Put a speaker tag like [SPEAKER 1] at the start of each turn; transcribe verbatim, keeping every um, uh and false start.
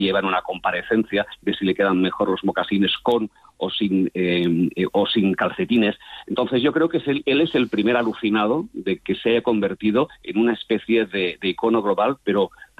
[SPEAKER 1] lleva en una comparecencia de si le quedan mejor los mocasines con o sin eh, eh, o sin calcetines. Entonces yo creo que es el, él es el primer alucinado de que se haya convertido en una especie de, de icono global, pero